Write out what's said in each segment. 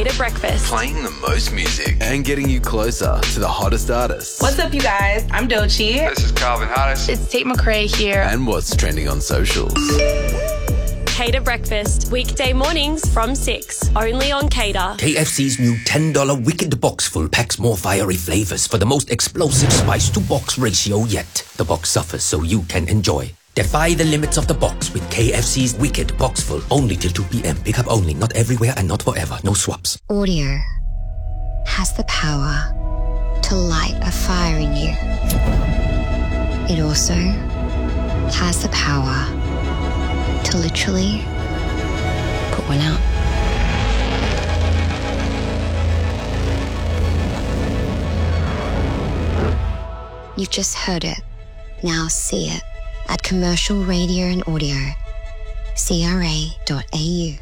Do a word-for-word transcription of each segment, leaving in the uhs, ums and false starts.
Cater Breakfast. Playing the most music and getting you closer to the hottest artists. What's up, you guys? I'm Doechii. This is Calvin Harris. It's Tate McRae here. And what's trending on socials. Cater Breakfast, weekday mornings from six, only on Cater. K F C's new ten dollar Wicked Box Full packs more fiery flavours for the most explosive spice-to-box ratio yet. The box suffers so you can enjoy. Defy the limits of the box with K F C's Wicked Box Full. Only till two p.m. Pick up only, not everywhere and not forever. No swaps. Audio has the power to light a fire in you. It also has the power to literally put one out. You've just heard it. Now see it at Commercial Radio and Audio, C R A dot A U.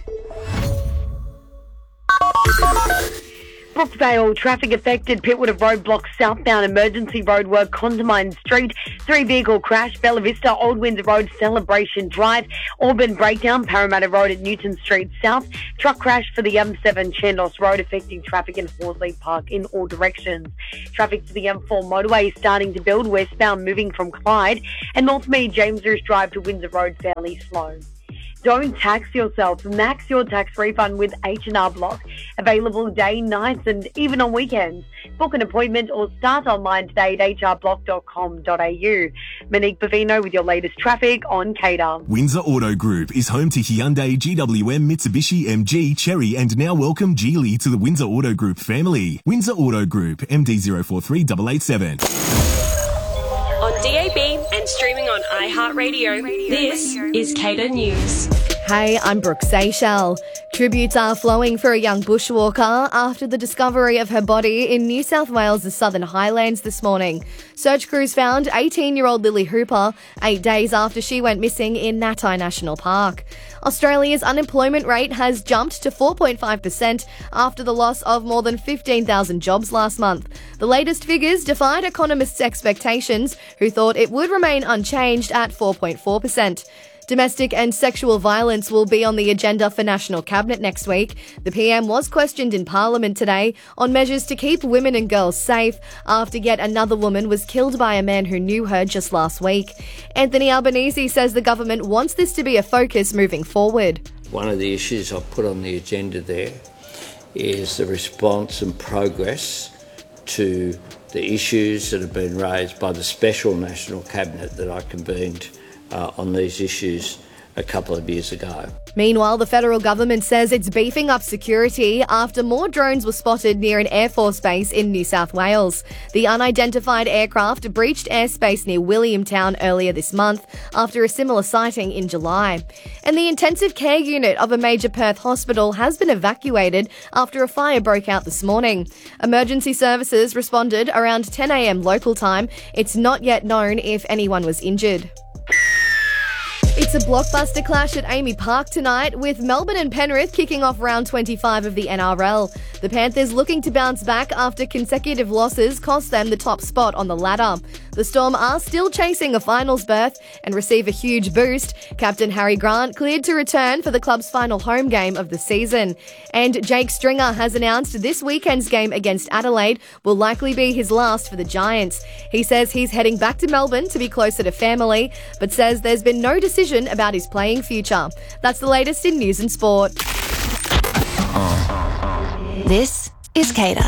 Brookvale, traffic affected. Pittwater roadblock southbound emergency roadwork, Condamine Street. Three-vehicle crash, Bella Vista, Old Windsor Road, Celebration Drive. Auburn breakdown, Parramatta Road at Newton Street South. Truck crash for the M seven, Chandos Road, affecting traffic in Horsley Park in all directions. Traffic to the M four motorway is starting to build, westbound moving from Clyde. And Northmead, Jamesers Drive to Windsor Road, fairly slow. Don't tax yourself. Max your tax refund with H and R Block. Available day, nights and even on weekends. Book an appointment or start online today at h r block dot com dot a u. Monique Bavino with your latest traffic on Cater. Windsor Auto Group is home to Hyundai, G W M, Mitsubishi, M G, Chery and now welcome Geely to the Windsor Auto Group family. Windsor Auto Group, M D zero four three eight eight seven. On D A B and streaming on iHeartRadio, this is Cater News. Hey, I'm Brooke Seychelles. Tributes are flowing for a young bushwalker after the discovery of her body in New South Wales' Southern Highlands this morning. Search crews found eighteen-year-old Lily Hooper eight days after she went missing in Natai National Park. Australia's unemployment rate has jumped to four point five percent after the loss of more than fifteen thousand jobs last month. The latest figures defied economists' expectations, who thought it would remain unchanged at four point four percent. Domestic and sexual violence will be on the agenda for National Cabinet next week. The P M was questioned in Parliament today on measures to keep women and girls safe after yet another woman was killed by a man who knew her just last week. Anthony Albanese says the government wants this to be a focus moving forward. One of the issues I've put on the agenda there is the response and progress to the issues that have been raised by the special National Cabinet that I convened Uh, on these issues a couple of years ago. Meanwhile, the federal government says it's beefing up security after more drones were spotted near an Air Force base in New South Wales. The unidentified aircraft breached airspace near Williamtown earlier this month after a similar sighting in July. And the intensive care unit of a major Perth hospital has been evacuated after a fire broke out this morning. Emergency services responded around ten a.m. local time. It's not yet known if anyone was injured. It's a blockbuster clash at Amy Park tonight, with Melbourne and Penrith kicking off round twenty-five of the N R L. The Panthers looking to bounce back after consecutive losses cost them the top spot on the ladder. The Storm are still chasing a finals berth and receive a huge boost. Captain Harry Grant cleared to return for the club's final home game of the season. And Jake Stringer has announced this weekend's game against Adelaide will likely be his last for the Giants. He says he's heading back to Melbourne to be closer to family, but says there's been no decision about his playing future. That's the latest in news and sport. This is Cater.